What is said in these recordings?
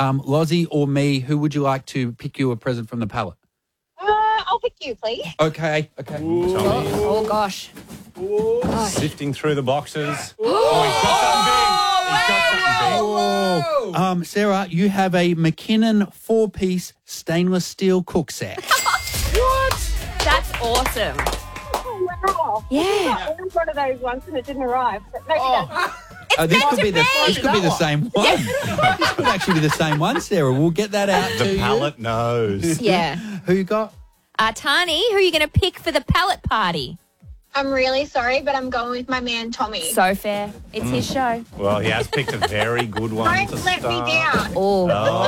Lozzie or me, who would you like to pick you a present from the pallet? I'll pick you, please. Okay. Oh, gosh. Sifting through the boxes. He's got something big. Sarah, you have a McKinnon 4-piece stainless steel cook set. What? That's awesome. Oh, wow. Yeah. I ordered one of those once and it didn't arrive. But maybe that's... This could be the same one. This could actually be the same one, Sarah. We'll get that out to you. The pallet knows. Yeah. Who you got? Tani, who are you going to pick for the pallet party? I'm really sorry, but I'm going with my man, Tommy. So fair. It's his show. Well, he has picked a very good one to Don't let start. me down. Oh.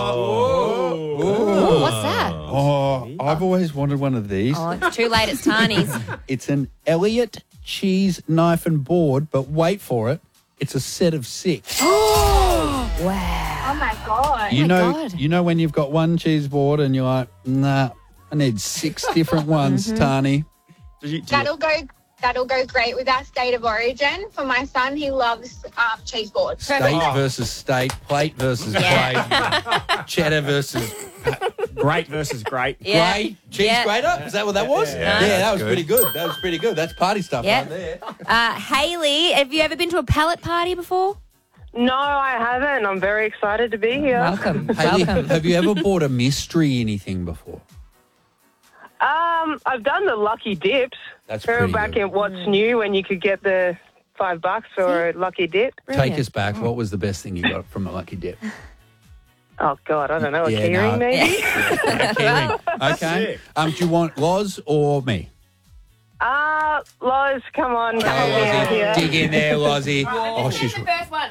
Oh. What's that? Oh, I've always wanted one of these. Oh, it's too late. It's Tani's. It's an Elliott cheese knife and board, but wait for it. It's a set of 6. Wow. Oh, my God. You know when you've got one cheese board and you're like, nah, I need 6 different ones, Tani. That'll go great with our state of origin. For my son, he loves cheese boards. State versus state, plate versus plate, cheddar versus Great versus great. Yeah. grey, cheese Yeah. grater. Is that what that was? Yeah, that that's was good. pretty good. That was pretty good. That's party stuff Yeah. right there. Hayley, have you ever been to a pallet party before? No, I haven't. I'm very excited to be here. Welcome. Hayley, Welcome. have you ever bought a mystery anything before? I've done the lucky dips. That's Remember pretty back good. in What's New when you could get the $5 for a lucky dip? Take us back. What was the best thing you got from a lucky dip? Oh, God, I don't know. A Yeah, keyring, no. maybe? Okay. Do you want Loz or me? Loz, come on. Help me out here. Dig in there, Lozzie. Oh, she's... first one.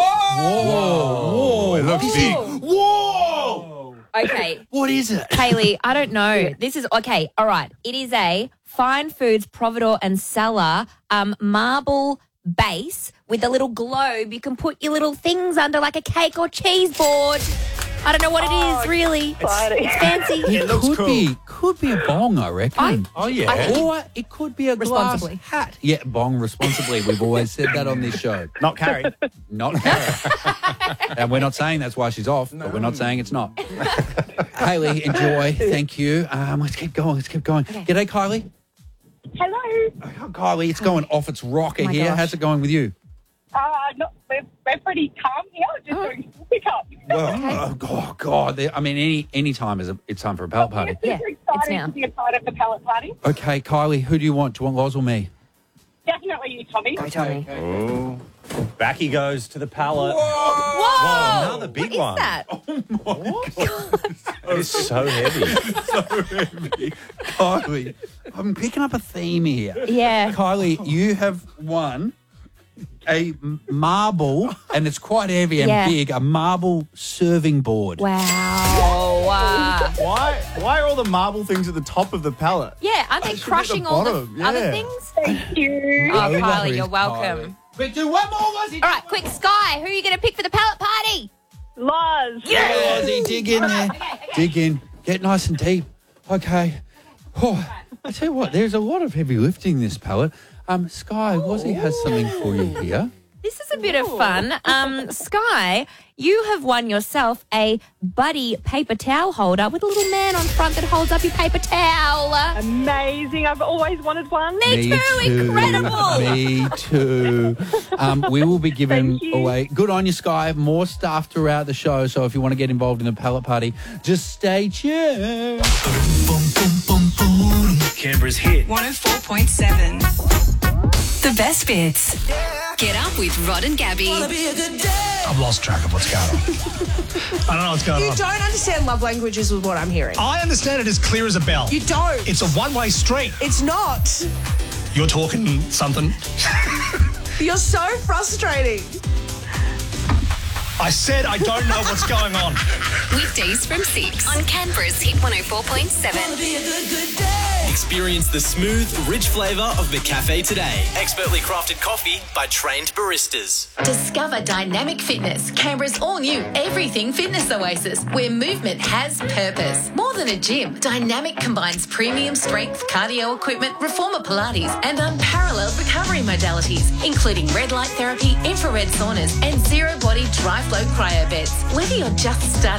Whoa! It looks big. Whoa! Okay. What is it? Hayley, I don't know. This is okay. All right. It is a Fine Foods Providore and Cellar marble base with a little globe. You can put your little things under like a cake or cheese board. I don't know what it is really. Exciting. It's fancy. It looks could be a bong, I reckon. Oh, yeah. Or it could be a glass Responsibly. hat. Yeah, bong responsibly. We've always said that on this show. Not carried. Not Karen. And we're not saying that's why she's off, but we're not saying it's not. Hayley, enjoy. Thank you. Let's keep going. G'day, Kylie. Hello. Oh, Kylie, it's going off its rocker my here. gosh. How's it going with you? We're pretty calm here. Just doing pickup. Well, oh God. Any time it's time for a pallet party. Yeah, Super it's excited now. to be a part of the pallet party. Okay, Kylie, who do you want? Do you want Loz or me? Definitely you, Tommy. Go, Tommy. Oh. Back he goes to the pallet. Whoa! Whoa, another big What is one. that? It's so heavy. Kylie, I'm picking up a theme here. Yeah. Kylie, you have won a marble, and it's quite heavy and Yeah. big, a marble serving board. Wow. Why are all the marble things at the top of the pallet? Yeah, aren't they should be at the crushing all the bottom, other yeah. things? Thank you. Oh, No Kylie, worries, you're welcome. Quick, do one more, Lozzie. All right, quick, Sky, who are you going to pick for the pallet party? Loz. Yeah, Lozzie, dig in there. Dig in. Get nice and deep. Okay. Oh, I tell you what, there's a lot of heavy lifting this pallet. Sky, Lozzie has something for you here. This is a bit of fun. Sky, you have won yourself a Buddy paper towel holder with a little man on front that holds up your paper towel. Amazing. I've always wanted one. Me too, incredible. Me too. We will be giving Thank you. away, good on you, Sky, more stuff throughout the show. So if you want to get involved in the pallet party, just stay tuned. Canberra's hit. 104.7. The best bits. Get up with Rod and Gabby. I've lost track of what's going on. I don't know what's going You on. don't understand love languages with what I'm hearing. I understand it as clear as a bell. You don't. It's a one-way street. It's not. You're talking something. You're so frustrating. I said I don't know what's going on. Weekdays from 6 on Canberra's Hit 104.7. Experience the smooth, rich flavour of McCafe today. Expertly crafted coffee by trained baristas. Discover Dynamic Fitness, Canberra's all-new everything fitness oasis, where movement has purpose. More than a gym, Dynamic combines premium strength cardio equipment, reformer Pilates, and unparalleled recovery modalities, including red light therapy, infrared saunas, and zero-body dry flow cryo beds. Whether you're just starting